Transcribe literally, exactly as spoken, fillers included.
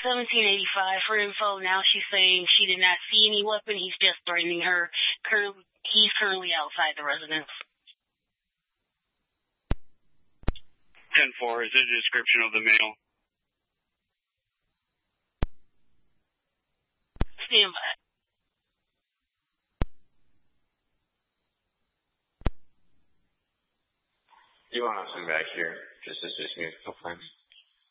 seventeen eighty-five for info. Now she's saying she did not see any weapon. He's just threatening her. Cur- he's currently outside the residence. ten four, is there a description of the male? Stand by. You want to come back here? Just assist me a couple times.